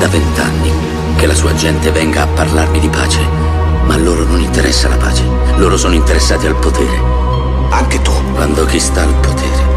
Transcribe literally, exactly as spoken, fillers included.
da vent'anni che la sua gente venga a parlarmi di pace, ma a loro non interessa la pace, loro sono interessati al potere. Anche tu. Quando chi sta al potere